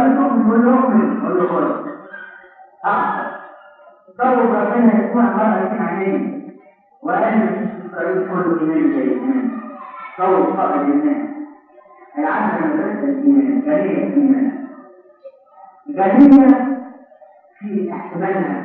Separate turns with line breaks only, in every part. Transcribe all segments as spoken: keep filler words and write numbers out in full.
بقى تؤمن ولا يؤمن ولا خالص أحسن طلب ربنا يسمع مرة يكون عليه وقال مفيش في إسرائيل كله إيمان زي الإيمان طلب فقد الإيمان العالم مدرسة الإيمان جالية الإيمان جالية في احتمالها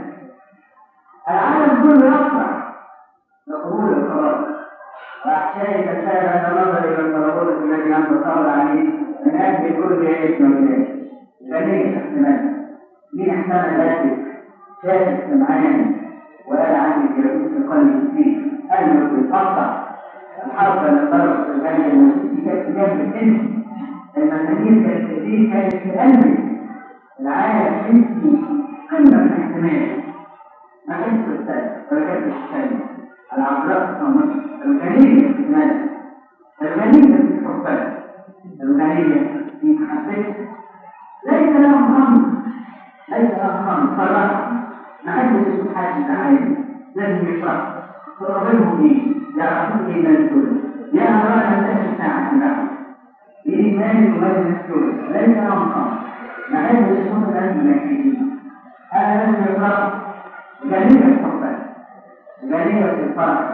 العالم كله يفرح لقبول القرار وأحشائي كتاب نظر إلى القرارات الذي أنت صار عليه من أجل كل جائز وجائز جالية احتمالها مين احتمال ذلك شاهد سمعان وقال عندي جلوس القلب فيه قلبه بيتقطع الحركة اللي ضربت في الجنة المسيحي كانت جنب الانس المسامير كانت فيه كانت في قلبي العالم حسي قمة من الاحتمال ما حس الثالث ولا كانت الثانية العقلاء الصامتة الغنية في المال الغنية في الحفاظ الغنية في محبتها ليس لهم أمر ليس لهم أمر صراحة ما حدش يشوف حاجة معايا لازم يفرح فرغبهم ايه يعرفون ايه مال الكل يا أمراء الناس ساعة معهم بإيمان ومال الكل ليس لهم أمر ما حدش يشوف الناس المحيطين هذا لازم يفرح غنية الحفاظ غنية في الفرح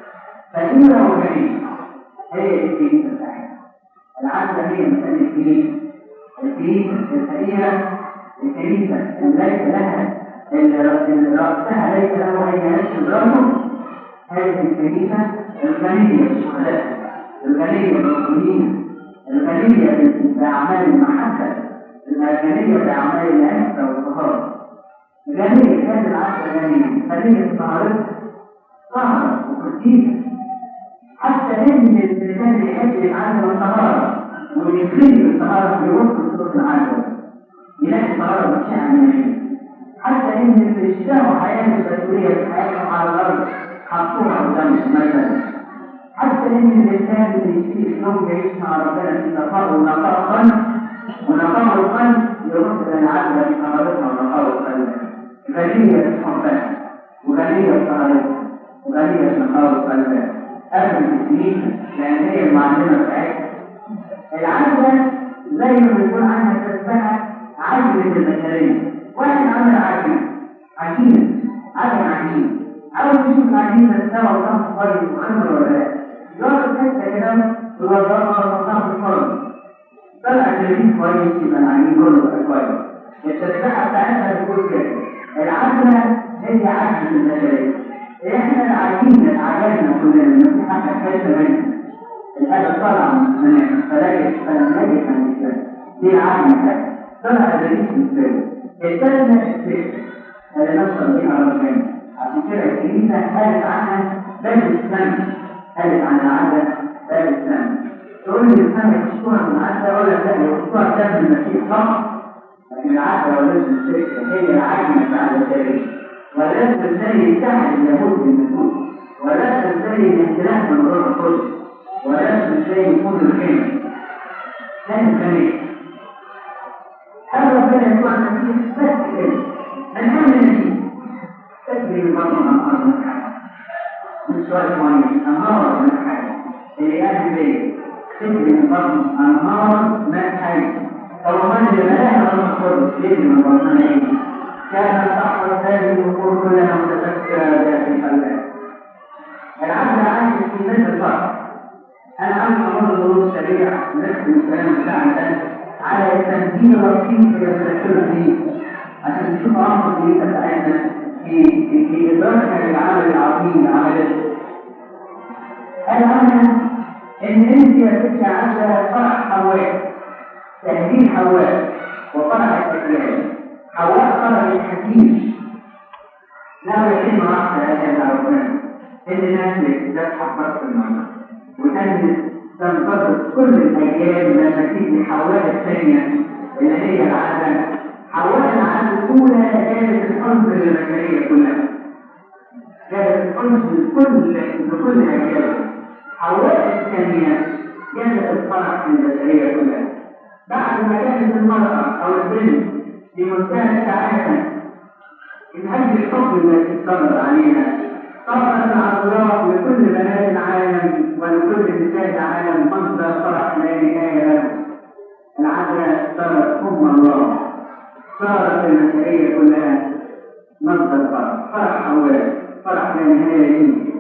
فإنه غنية هي الكنيسة الأحيان العادة هي مثل الكنيسة الكنيسة الفقيرة الكنيسة اللي ليس لها اللي رأسها ليس له أي نشر رأسه هذه الكنيسة الغنية بالشهداء الغنية بالمؤمنين الغنية بأعمال المحبة الغنية بأعمال العفة والطهارة الغنية كانت العشرة غنية غنية طهارتها طهرة وقديسة حتى إن الإنسان يحب يتعلم الطهارة ويخلي الطهارة في وسط صوت العالم يلاقي الطهارة مشاعر عملية حتى إن اللي اشتهوا حياة البشرية في حياتهم على الأرض حطوها قدامهم مثلا حتى إن الإنسان اللي يشتهي اليوم يعيش مع ربنا في صفاء ونقاء قلب ونقاء القلب يرد إلى العدل في طهارتها ونقاء القلب غنية الحبان وغنية الطهارتها وغنية نقاء القلب أهل الكنيسة لأن هي المعلمة بتاعتها العدل زي ما يكون عنها تسبحة عجلة البشرية واحد عمل عجينة عجينة عجل عجينة عاوز يشوف العجينة تستوى وطعم كويس وخمر ولا لا يقعد حتة كده ويوضعها وطعم في الفرن طلع الجليد كويس يبقى العجين كله بقى كويس التسبحة بتاعتها بتقول كده العجلة هي عجلة البشرية احنا العجينة عجلنا كلنا نفس حتى حيث منها الحاجة طالعة من السنة فلاجة فلاجة فلاجة دي العجلة طلع الجليد مستوى الثالثة السير اللي نوصل بيها ربنا عشان كده الكنيسة قالت عنها باب السماء قالت عن العادة باب السماء تقول لي السماء تشكوها من العادة أقول لك لا يشكوها كتاب المسيح فقط لكن العادة ولازم السير هي العادة بتاع البشرية ولازم ازاي يتحد اليهود بالنفوس ولازم ازاي الانتلاك من غير القدس ولازم ازاي يكون الخير ثاني ثاني هذا ربنا يكون المسيح بس كده الحمد لله تجري البطن أنهار من الحياة من سؤال معين أنهار من الحياة اللي قال بيه تجري البطن أنهار من الحياة أو من الملاء والمخرج يجري من بطن إيه كان الصحر الثاني يقول كلنا متفكرة ذات الحلال العبد عايش في مثل الفرق أنا عايز أمر ظروف سريعة نفس الكلام بتاعنا على التنزيل الرصيد اللي بنحكي فيه عشان نشوف أمر الكنيسة بتاعتنا في في إدراكنا للعمل العظيم عملته. قال عنها إن أنت يا ستي عايزة فرح حواء تهديد حواء وفرح التكليف حواء فرح الحكيم لا يتم عقد هذا ربنا إن الناس تفتح فرق المعنى وتنزل تنتظر كل الأيام لما تيجي حواء الثانية اللي هي العادة حواء العادة الأولى كانت الأنظر البشرية كلها كانت الأنظر بكل بكل أجيال حواء الثانية كانت الفرح البشرية كلها بعد ما كانت المرأة أو البنت في منتهى السعادة من أجل الحب الذي صبر عليها صبرت العذراء لكل بنات العالم ولكل نساء العالم منظر فرح لا نهاية له العذراء صارت أم الله صارت البشرية كلها مصدر فرح، فرح أولاد، فرح لا نهاية يمكن،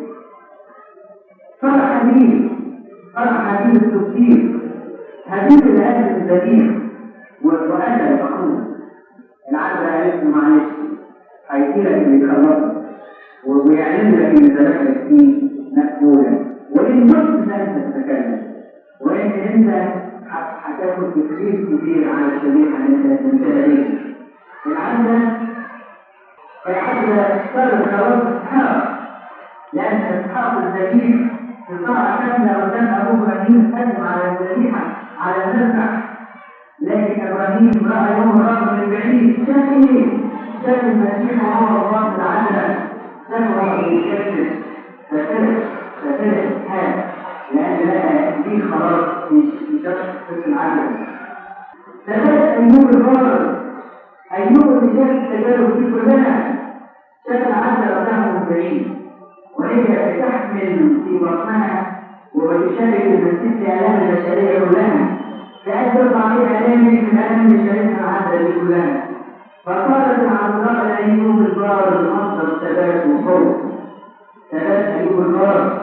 فرح حبيب، فرح حبيب التفكير، حبيب الأهل الذكير والسؤال الفخور. العبد قالت له معلش هيجي لك اللي يخلصك ويعلم لك ان ذلك فيه مقبولا، وان نص انت تتكلم، وان انت هتاخد تكليف كبير على الشريعه اللي انت تنتهي. العبد العبد اختار خلاص اسحاق، لان اسحاق الذكي استطاع كامله قدام ابوه ابراهيم قدم على الذبيحه على المذبح، لكن ابراهيم راى يوم الرب من بعيد، شاف ايه؟ شاف المسيح وهو الله العدل، شافه بيكذب، ففرح ففرح اسحاق لان لقى فيه خلاص في شخص العدل. ثبات ايوب البار، ايوب اللي شاف التجارب دي كلها، شاف العدل قدامه من بعيد، وهي بتحمل في بطنها وبتشارك المسيح في الام البشريه كلها، كأن ترفع عليها آلامي من آلام الشريعة العادة دي كلها. فصارت العذراء لأيوب البار مصدر ثبات وقوة، ثبات أيوب البار.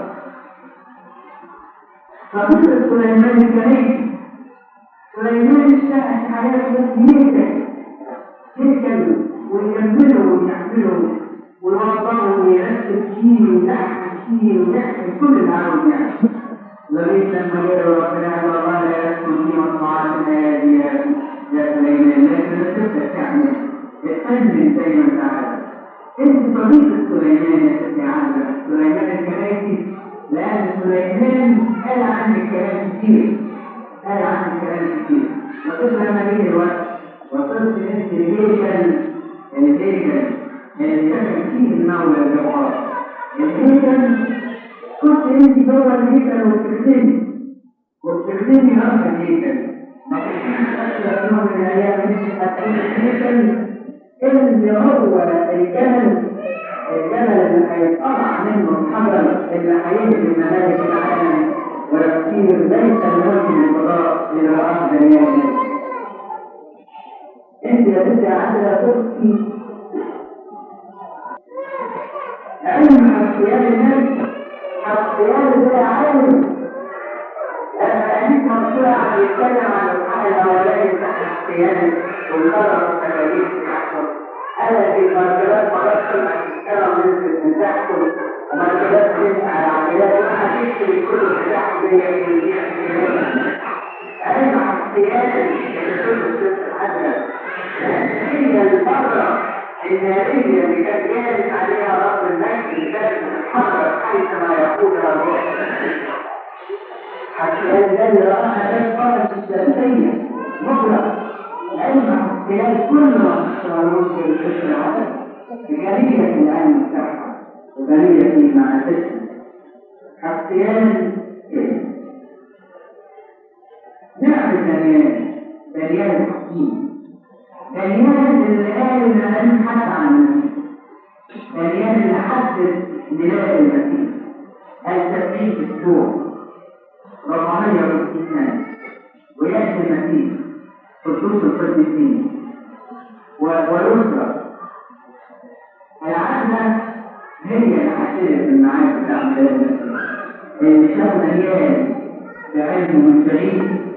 فقصة سليمان الكريم، سليمان اشتاق حياته يهدى يهدى ويكمله ويحمله ويوضعه ويرتب فيه ويلحن فيه ويحمل كل اللي عاوز يعمله. لغاية لما جاء ربنا والله لا يسكن في مصنوعات الأيادي يا سليمان، لكن تبدأ تعمل تأمن زي ما أنت عارف. أنت طريقة سليمان يا ستي عندك، سليمان الكراسي، لأن سليمان قال عنك كلام كتير، قال عنك كلام كتير، وقلت لما جه الوقت وصلت أنت الهيكل، الهيكل اللي دخل فيه المولى الجبار، الهيكل كنت انت جوه الهيكل وبتخدمي وبتخدمي رب الهيكل، ما كنتش اشرف يوم من الايام انت هتكون الهيكل اللي هو الجبل، الجبل اللي هيتقطع منه الحجر اللي هيهدم ممالك العالم ويصير ليس الملك للفضاء الى ارض اليمن. انت يا بنتي عايزه تبكي علم حسيان الناس، حسيان زي عالم. لما أنت مقصورة عم يتكلم عن الحال الأولاني بتاع حسيان والقرر والتغيير في حقه، أنا في مركبات مرسل عن الكلام نزلت من تحته ومركبات تنسى على العمليات وحديث لكل السلاح زي الجيح علم حسيان اللي كله الست العدل، لأن هي الفترة النارية اللي كان جالس عليها رب المجد اللي كانت تتحرك حيثما يقولها الروح. حتى الذي رآها ذات فرس الثلاثية مغلق علم حتى كل مصرون في الفكر العدد بجميلة العلم بتاعها وجميلة معرفتها. حتيان نعرف دانيال، دانيال الحكيم، دانيال اللي قال ان لم حد عن المسيح، دانيال اللي حدد ميلاد المسيح، التثبيت السوء ربعمية وستين سنة، ويأتي المسيح قدوس القديسين ويسرى. العادة هي اللي حددت الميعاد بتاع ميلاد المسيح، اللي شاف دانيال بعلمه من بعيد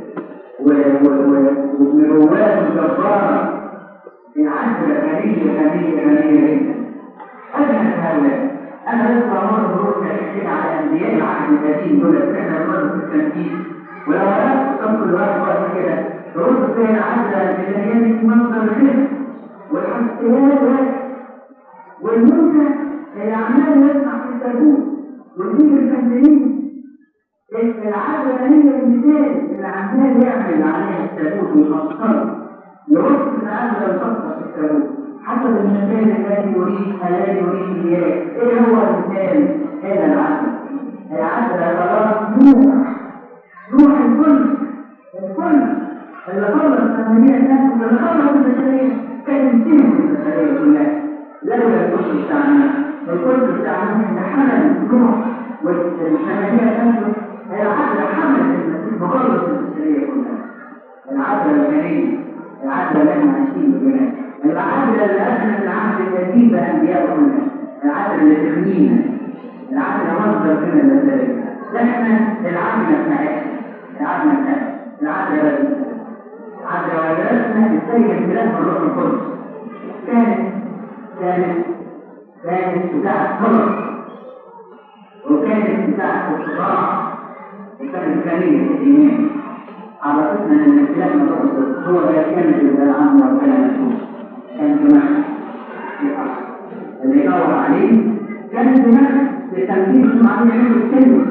وبنبوات جبارة العزلة غنية غنية غنية جدا. أجهز هؤلاء أنا لسه مرة بروح تحكي على أنبياء العهد القديم دول إحنا مرة في التنفيذ، ولو عرفت صف الواحد وقت كده ترد فيها العزلة اللي في منظر الخير والحسيات والموسى اللي عمال يسمع في التابوت والدين الفنانين. العزلة هي المثال اللي عمال يعمل عليها التابوت ويفصله يرد العزلة الخاصة في التابوت حسب المثال الذي يريد لا يريد إياه. إيه هو المثال؟ هذا العزلة. العزلة خلاص نوح، نوح الكل الكل اللي خلص ثمانية ناس اللي خلص البشرية كان ينتهي البشرية كلها لولا الكل بتاعنا. الكل بتاعنا اللي حمل نوح والثمانية ناس العزلة حمل المسيح وخلص البشرية كلها. العزلة الغنية، العزلة اللي احنا عايشين بجناها. العدل اللي أسمى العهد القديم بأنبيائهم، العدل اللي تغنينا، العدل مصدر من المسائل. احنا العدل بتاعتنا، العدل بتاعتنا، العدل الذي العدل ورثنا السيد الكلام بالروح القدس. كانت كانت كانت بتاعت صبر، وكانت بتاعت استطاعة، وكانت كريمة الإيمان. عرفتنا أن الكلام بالروح القدس هو لا يكمل إذا العام ربنا مسؤول. كان جماعة اللي يدور عليه كان جماعة لتنفيذ معين يعملوا السلم